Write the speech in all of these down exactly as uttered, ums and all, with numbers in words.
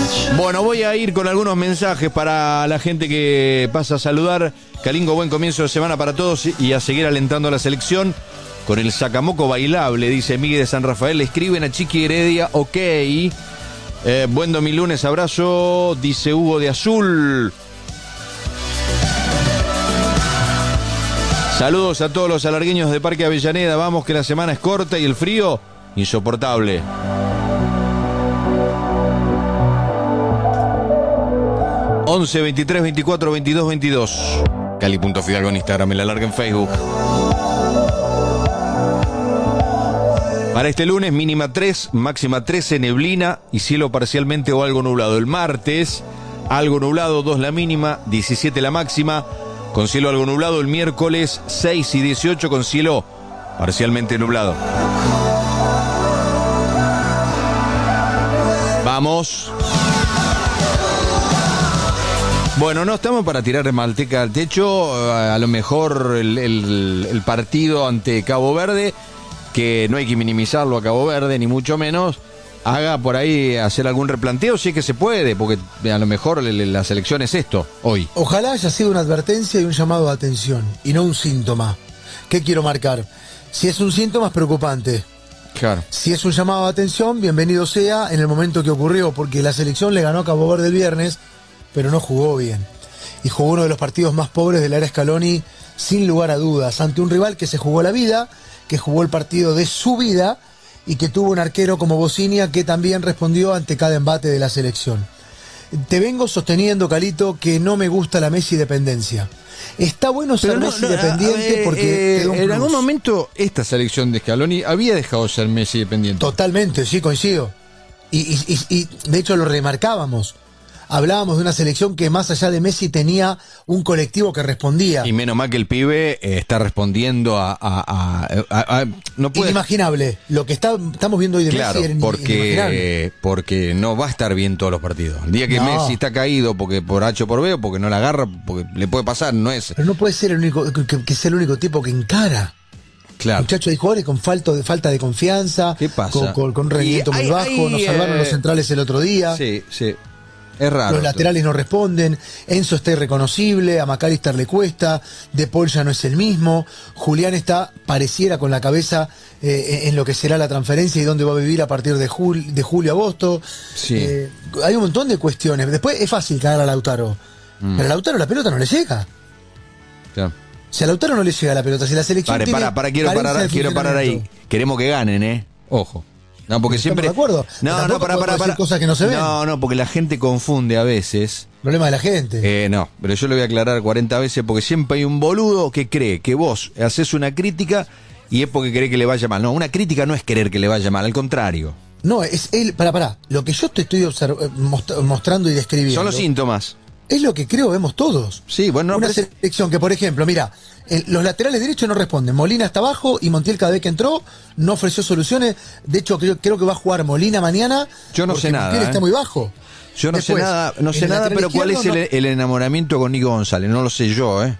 Bueno, voy a ir con algunos mensajes para la gente que pasa a saludar. Calingo, buen comienzo de semana para todos y a seguir alentando a la selección con el sacamoco bailable, dice Miguel de San Rafael. Le escriben a Chiqui Heredia, ok. Eh, buen domilunes, abrazo, dice Hugo de Azul. Saludos a todos los alargueños de Parque Avellaneda. Vamos que la semana es corta y el frío insoportable. once, veintitrés, veinticuatro, veintidós, veintidós. Cali.fidalgo en Instagram, el alargue en Facebook. Para este lunes, mínima tres, máxima trece, neblina y cielo parcialmente o algo nublado. El martes, algo nublado, dos la mínima, diecisiete la máxima, con cielo algo nublado. El miércoles, seis y dieciocho, con cielo parcialmente nublado. Vamos. Bueno, no estamos para tirar manteca al techo. A lo mejor el, el, el partido ante Cabo Verde, que no hay que minimizarlo a Cabo Verde, ni mucho menos, haga por ahí hacer algún replanteo, si es que se puede, porque a lo mejor la selección es esto, hoy. Ojalá haya sido una advertencia y un llamado de atención, y no un síntoma. ¿Qué quiero marcar? Si es un síntoma es preocupante. Claro. Si es un llamado de atención, bienvenido sea en el momento que ocurrió, porque la selección le ganó a Cabo Verde el viernes, pero no jugó bien. Y jugó uno de los partidos más pobres de la era Scaloni, sin lugar a dudas, ante un rival que se jugó la vida, que jugó el partido de su vida y que tuvo un arquero como Bocinia que también respondió ante cada embate de la selección. Te vengo sosteniendo, Calito, que no me gusta la Messi dependencia. Está bueno ser no, Messi no, dependiente eh, porque... Eh, en algún momento esta selección de Scaloni había dejado de ser Messi dependiente. Totalmente, sí, coincido. Y, y, y, y de hecho lo remarcábamos. Hablábamos de una selección que más allá de Messi tenía un colectivo que respondía. Y menos mal que el pibe eh, está respondiendo a... a, a, a, a no puede... Inimaginable. Lo que está, estamos viendo hoy de claro, Messi era porque, porque no va a estar bien todos los partidos. El día que no. Messi está caído porque por H o por B o porque no la agarra, porque le puede pasar, no es... Pero no puede ser el único que, que sea el único tipo que encara. Claro. Muchachos, hay jugadores con falta de, falta de confianza. ¿Qué pasa? Con, con, con rendimiento muy bajo. Hay, nos salvaron eh... los centrales el otro día. Sí, sí. Es raro. Los laterales no responden. Enzo está irreconocible. A McAllister le cuesta. De Paul ya no es el mismo. Julián está, pareciera, con la cabeza eh, en lo que será la transferencia y dónde va a vivir a partir de, jul, de julio a agosto. Sí. Eh, hay un montón de cuestiones. Después es fácil cagar a Lautaro. Mm. Pero a Lautaro la pelota no le llega. Ya. Si a Lautaro no le llega la pelota, si la selección. Pare, tiene para, para, quiero parar, quiero parar ahí. Queremos que ganen, ¿eh? Ojo. No, porque siempre. ¿De acuerdo? No, no, para, para, para. Cosas que no se ven. No, no, porque la gente confunde a veces. Problema de la gente. Eh, no, pero yo lo voy a aclarar cuarenta veces porque siempre hay un boludo que cree que vos haces una crítica y es porque cree que le vaya mal. No, una crítica no es querer que le vaya mal, al contrario. No, es él. Para, para. Lo que yo te estoy mostrando y describiendo. Son los síntomas. Es lo que creo vemos todos. Sí, bueno. Una no, selección que, por ejemplo, mira, el, los laterales derechos no responden. Molina está abajo y Montiel cada vez que entró no ofreció soluciones. De hecho, creo, creo que va a jugar Molina mañana. Yo no sé nada. Montiel ¿eh? está muy bajo. Yo no Después, sé nada, no sé nada, pero ¿cuál es el, no... el enamoramiento con Nico González? No lo sé yo, ¿eh?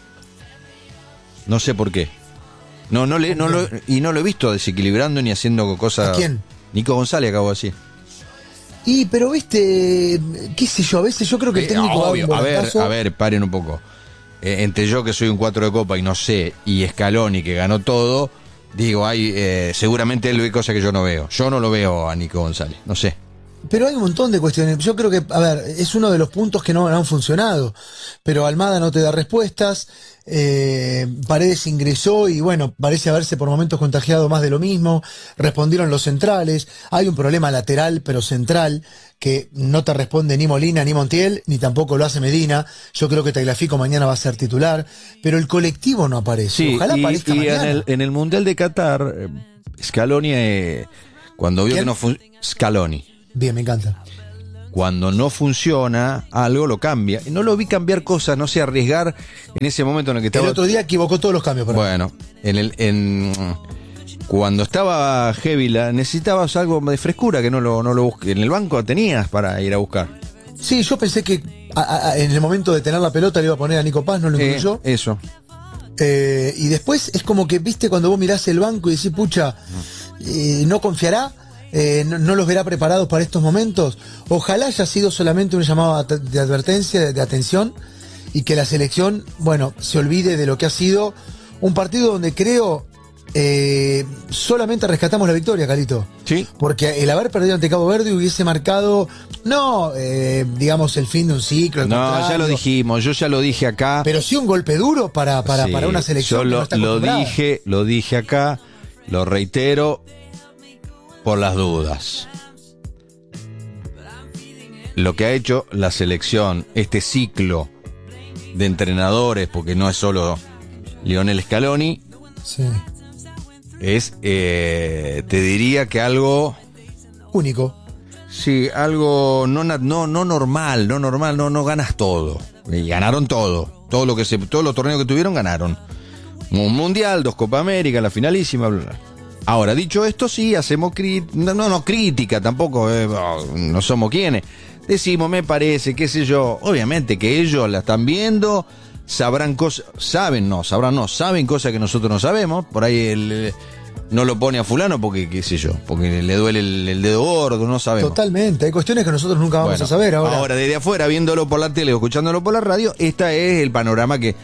No sé por qué. No, no le, no lo, y no lo he visto desequilibrando ni haciendo cosas. ¿A quién? Nico González acabo de decir. Y, pero viste, qué sé yo, a veces yo creo que el técnico... Eh, obvio, a ver, a ver, paren un poco. Eh, entre yo que soy un cuatro de copa y no sé, y Scaloni que ganó todo, digo, hay eh, seguramente él ve cosas que yo no veo. Yo no lo veo a Nico González, no sé. Pero hay un montón de cuestiones. Yo creo que, a ver, es uno de los puntos que no, no han funcionado. Pero Almada no te da respuestas. Eh, Paredes ingresó y bueno, parece haberse por momentos contagiado más de lo mismo. Respondieron los centrales. Hay un problema lateral, pero central, que no te responde ni Molina ni Montiel, ni tampoco lo hace Medina. Yo creo que Tagliafico mañana va a ser titular. Pero el colectivo no aparece. Sí, ojalá y, aparezca y mañana. En el, en el Mundial de Qatar, eh, Scaloni, eh, cuando vio ¿Quién? que no fue Scaloni. Bien, me encanta. Cuando no funciona algo, lo cambia. Y no lo vi cambiar cosas, no sé, arriesgar en ese momento en el que estaba... El otro día equivocó todos los cambios. Para bueno, en el, en, cuando estaba heavy, la, necesitabas algo de frescura que no lo, no lo busqué. En el banco tenías para ir a buscar. Sí, yo pensé que a, a, en el momento de tener la pelota le iba a poner a Nico Paz, no lo eh, incluyó. Eso. Eh, y después es como que, viste, cuando vos mirás el banco y decís, pucha, eh, no confiará. eh, no, no los verá preparados para estos momentos. Ojalá haya sido solamente un llamado de advertencia, de, de atención, y que la selección, bueno, se olvide de lo que ha sido un partido donde creo eh, solamente rescatamos la victoria, Calito. Sí. Porque el haber perdido ante Cabo Verde hubiese marcado, no, eh, digamos, el fin de un ciclo. No, ya lo dijimos, yo ya lo dije acá. Pero sí un golpe duro para, para, Sí, para una selección yo que lo, no está lo acostumbrada. dije, lo dije acá, lo reitero por las dudas. Lo que ha hecho la selección, este ciclo de entrenadores, porque no es solo Lionel Scaloni, Sí. es, eh, te diría que algo, Único. sí, algo no, na- no, no normal, no normal, no, no ganas todo. Y ganaron todo, todo lo que se, todos los torneos que tuvieron ganaron. Un mundial, dos Copa América, la finalísima, bla, bla. Ahora, dicho esto, sí, hacemos crítica, no, no, no crítica tampoco, eh, no somos quienes. Decimos, me parece, qué sé yo, obviamente que ellos la están viendo, sabrán cosas, saben, no, sabrán, no, saben cosas que nosotros no sabemos, por ahí el, no lo pone a fulano porque, qué sé yo, porque le duele el, el dedo gordo, no sabemos. Totalmente. Hay cuestiones que nosotros nunca vamos Bueno, a saber ahora. Ahora, desde afuera, viéndolo por la tele o escuchándolo por la radio, este es el panorama que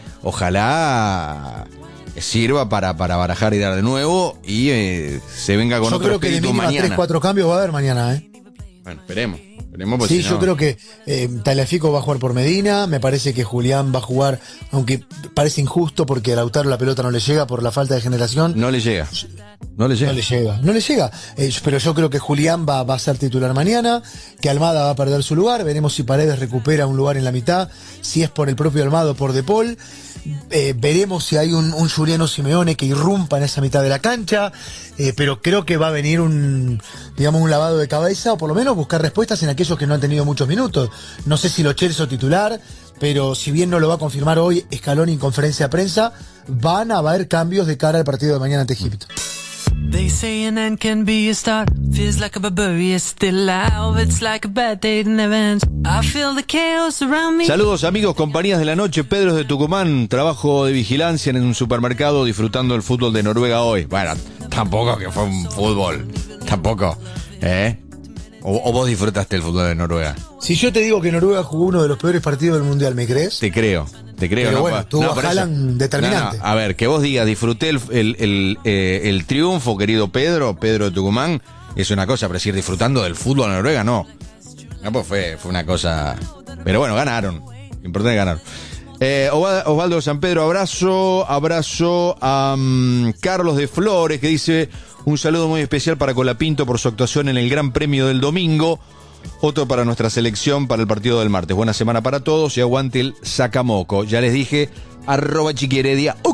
ojalá sirva para, para barajar y dar de nuevo y eh, se venga con Yo otro creo que de espíritu mínima mañana. tres, cuatro cambios va a haber mañana, ¿eh? Bueno, esperemos. esperemos porque Sí, si yo no- creo que eh, Tagliafico va a jugar por Medina, me parece que Julián va a jugar, aunque parece injusto porque a Lautaro la pelota no le llega por la falta de generación. No le llega. No le llega. No le llega, no le llega. Eh, pero yo creo que Julián va, va a ser titular mañana, que Almada va a perder su lugar. Veremos si Paredes recupera un lugar en la mitad, si es por el propio Almada o por De Paul. Eh, veremos si hay un, un Juliano Simeone que irrumpa en esa mitad de la cancha. Eh, pero creo que va a venir un, digamos, un lavado de cabeza, o por lo menos buscar respuestas en aquellos que no han tenido muchos minutos. No sé si Lo Celso titular, pero si bien no lo va a confirmar hoy Scaloni en conferencia de prensa, van a haber cambios de cara al partido de mañana ante Egipto. They say an end can be a start. Feels like a barbarian still alive. It's like a bad day that never ends. I feel the chaos around me. Saludos amigos, compañías de la noche, Pedro de Tucumán, trabajo de vigilancia en un supermercado disfrutando del fútbol de Noruega hoy. Bueno, tampoco que fue un fútbol, tampoco, ¿eh? O, o vos disfrutaste el fútbol de Noruega. Si yo te digo que Noruega jugó uno de los peores partidos del Mundial, ¿me crees? Te creo, te creo. Pero ¿no? bueno, tuvo a por eso- Haaland determinante. No, no, a ver, que vos digas, disfruté el, el, el, eh, el triunfo, querido Pedro, Pedro de Tucumán, es una cosa, pero decir disfrutando del fútbol de Noruega, no. No, pues fue, fue una cosa... Pero bueno, ganaron. Importante ganar. Eh, Oval- Osvaldo de San Pedro, abrazo, abrazo a um, Carlos de Flores, que dice un saludo muy especial para Colapinto por su actuación en el Gran Premio del domingo. Otro para nuestra selección para el partido del martes. Buena semana para todos y aguante el Sacamoco. Ya les dije, arroba Chiquiheredia. Ok.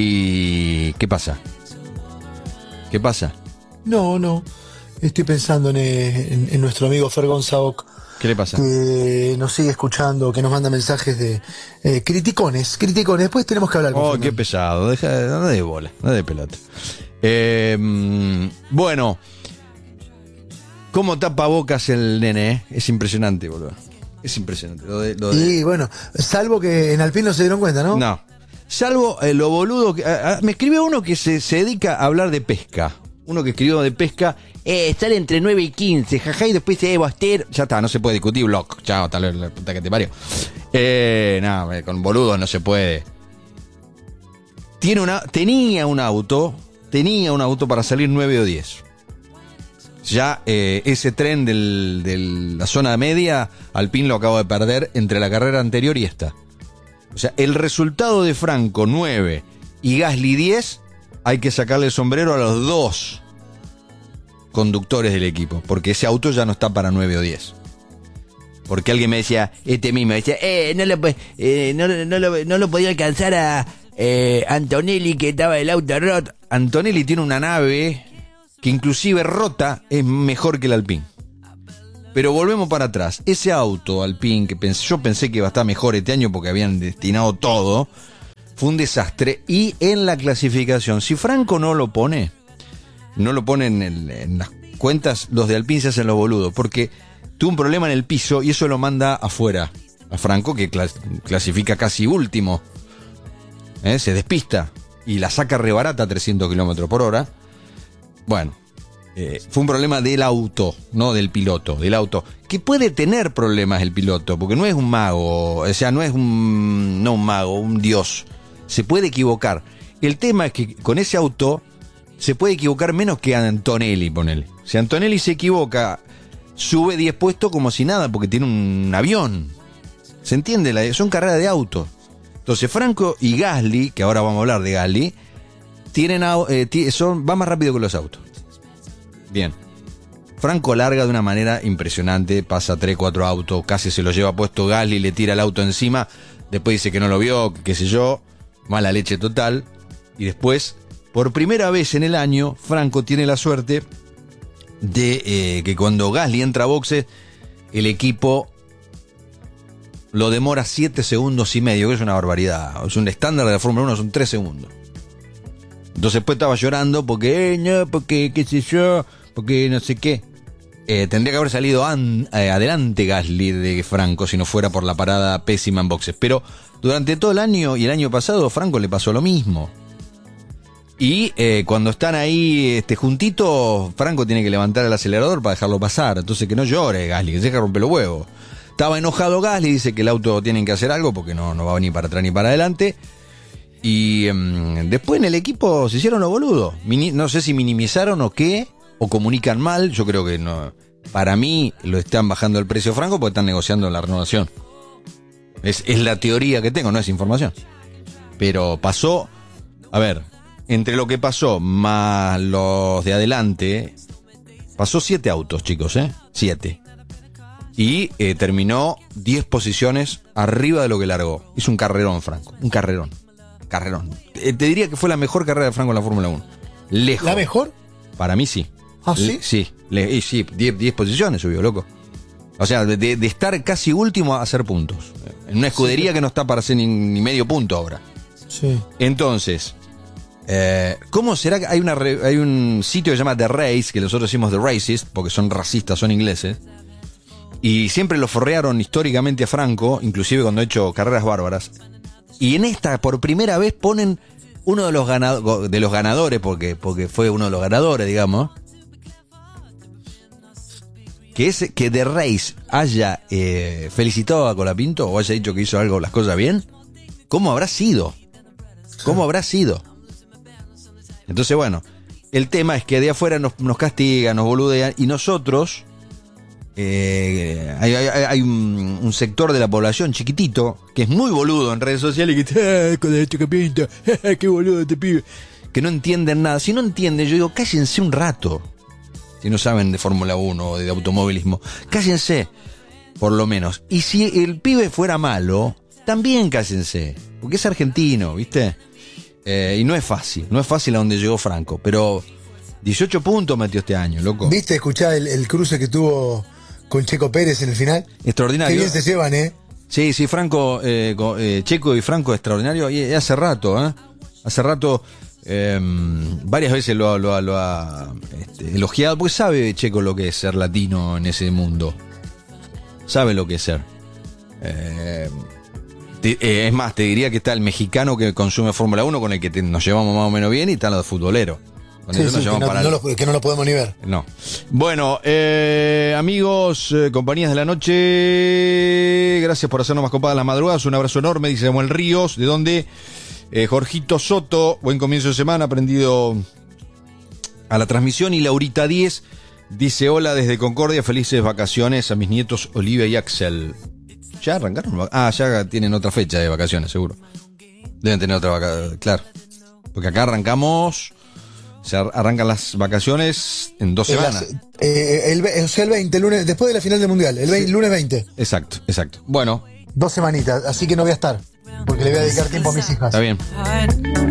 ¿Qué pasa? ¿Qué pasa? No, no. Estoy pensando en, eh, en- en nuestro amigo Fergon Saoc, ¿Qué le pasa? que nos sigue escuchando, que nos manda mensajes de eh, criticones, criticones. Después tenemos que hablar con Oh, Fernan. qué pesado. Deja de, no de bola, no de pelota. Eh, mm, bueno. ¿Cómo tapa bocas el nene? eh? Es impresionante, boludo. Es impresionante. Lo de, lo de- Y bueno, salvo que en Alpine no se dieron cuenta, ¿no? No. Salvo eh, lo boludo que... ah, ah, me escribió uno que se, se dedica a hablar de pesca. Uno que escribió de pesca. Eh, sale entre nueve y quince. Jaja, y después se Baster. Ya está, no se puede discutir. Block. Chao, tal vez la puta que te parió. Eh, no, eh, con boludos no se puede. Tiene una, tenía un auto. Tenía un auto para salir nueve o diez. Ya eh, ese tren del- de la zona media, Alpine lo acabo de perder entre la carrera anterior y esta. O sea, el resultado de Franco nueve y Gasly diez, hay que sacarle el sombrero a los dos conductores del equipo, porque ese auto ya no está para nueve o diez. Porque alguien me decía, este mismo, decía, eh, no lo, pu- eh, no, no lo, no lo podía alcanzar a eh, Antonelli, que estaba el auto roto. Antonelli tiene una nave que inclusive rota es mejor que el Alpine. Pero volvemos para atrás. Ese auto Alpine, que pensé, yo pensé que iba a estar mejor este año porque habían destinado todo, fue un desastre. Y en la clasificación, si Franco no lo pone, no lo pone en, el- en las cuentas, los de Alpine se hacen los boludos, porque tuvo un problema en el piso y eso lo manda afuera. A Franco, que clas- clasifica casi último. ¿Eh? Se despista y la saca rebarata a trescientos kilómetros por hora. Bueno, Eh, fue un problema del auto, no del piloto, del auto. Que puede tener problemas el piloto, porque no es un mago, o sea, no es un, no un mago, un dios. Se puede equivocar. El tema es que con ese auto se puede equivocar menos que Antonelli, ponele. Si Antonelli se equivoca, sube diez puestos como si nada, porque tiene un avión. ¿Se entiende? Son carreras de auto. Entonces Franco y Gasly, que ahora vamos a hablar de Gasly, tienen, eh, son, van más rápido que los autos. Bien. Franco larga de una manera impresionante, pasa tres, cuatro autos, casi se lo lleva puesto Gasly, le tira el auto encima, después dice que no lo vio, qué sé yo, mala leche total, y después, por primera vez en el año, Franco tiene la suerte de eh, que cuando Gasly entra a boxes, el equipo lo demora siete segundos y medio, que es una barbaridad, es un estándar de la Fórmula uno, son tres segundos. Entonces después estaba llorando porque, eh, no, porque qué sé yo, porque no sé qué. Eh, tendría que haber salido an, eh, adelante Gasly de Franco si no fuera por la parada pésima en boxes. Pero durante todo el año y el año pasado Franco le pasó lo mismo. Y eh, cuando están ahí este, juntitos, Franco tiene que levantar el acelerador para dejarlo pasar. Entonces que no llore Gasly, que se deje romper los huevos. Estaba enojado Gasly, dice que el auto tienen que hacer algo porque no, no va ni para atrás ni para adelante. Y um, después en el equipo se hicieron los boludos. Mini, no sé si minimizaron o qué, o comunican mal. Yo creo que no. Para mí lo están bajando el precio Franco porque están negociando la renovación. Es, es la teoría que tengo, no es información. Pero pasó, a ver, entre lo que pasó más los de adelante, pasó siete autos, chicos, ¿eh? Siete. Y eh, terminó diez posiciones arriba de lo que largó. Hizo un carrerón, Franco, un carrerón. Carrerón. Eh, te diría que fue la mejor carrera de Franco en la Fórmula uno. Lejos. ¿La mejor? Para mí sí. ¿Ah, sí? Le, sí, le, y sí, diez posiciones subió, loco. O sea, de, de estar casi último a hacer puntos. En una escudería sí, que no está para hacer ni, ni medio punto ahora. Sí. Entonces, eh, ¿cómo será que hay, una, hay un sitio que se llama The Race, que nosotros decimos The Racist, porque son racistas, son ingleses, y siempre lo forrearon históricamente a Franco, inclusive cuando ha hecho carreras bárbaras. Y en esta, por primera vez, ponen uno de los, ganado, de los ganadores, porque, porque fue uno de los ganadores, digamos, que es que The Race haya eh, felicitado a Colapinto o haya dicho que hizo algo, las cosas bien. ¿Cómo habrá sido? ¿Cómo habrá sido? Entonces, bueno, el tema es que de afuera nos, nos castigan, nos boludean, y nosotros... Eh, hay hay, hay un, un sector de la población chiquitito que es muy boludo en redes sociales y que con esto que pinta, qué boludo este pibe, que no entienden nada. Si no entienden, yo digo, cállense un rato. Si no saben de Fórmula uno o de automovilismo, cállense, por lo menos. Y si el pibe fuera malo, también cállense, porque es argentino, ¿viste? Eh, y no es fácil, no es fácil a donde llegó Franco, pero dieciocho puntos metió este año, loco. ¿Viste, escuchá el, el cruce que tuvo con Checo Pérez en el final? Extraordinario. Qué bien se llevan, ¿eh? Sí, sí, Franco, eh, eh, Checo y Franco extraordinario. Y, y hace rato, ¿eh? Hace rato, eh, varias veces lo, lo, lo ha este, elogiado, porque sabe Checo lo que es ser latino en ese mundo. Sabe lo que es ser. Eh, te, eh, es más, te diría que está el mexicano que consume Fórmula uno con el que te, nos llevamos más o menos bien, y están los futboleros. Sí, sí, que, no, no lo, que no lo podemos ni ver. No. Bueno, eh, amigos, eh, compañías de la noche, gracias por hacernos más copadas las madrugadas. Un abrazo enorme, dice Samuel Ríos, de donde eh, Jorgito Soto, buen comienzo de semana, aprendido a la transmisión. Y Laurita diez dice: hola desde Concordia, felices vacaciones a mis nietos Olivia y Axel. ¿Ya arrancaron? Ah, ya tienen otra fecha de vacaciones, seguro. Deben tener otra vacaciones, claro. Porque acá arrancamos... Se arrancan las vacaciones en dos semanas. Eh, el, o sea, el veinte, lunes, después de la final del Mundial, el veinte, sí. Lunes veinte. Exacto, exacto. Bueno. Dos semanitas, así que no voy a estar, porque le voy a dedicar tiempo a mis hijas. Está bien.